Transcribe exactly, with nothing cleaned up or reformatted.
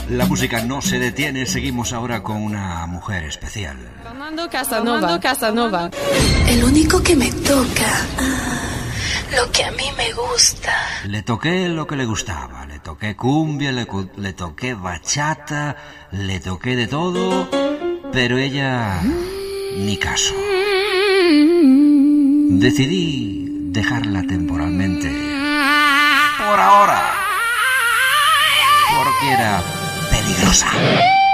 La música no se detiene, seguimos ahora con una mujer especial. Fernando Casanova. Fernando Casanova. El único que me toca lo que a mí me gusta. Le toqué lo que le gustaba, le toqué cumbia, le, le toqué bachata, le toqué de todo, pero ella ni caso. Decidí dejarla temporalmente, por ahora, porque era peligrosa.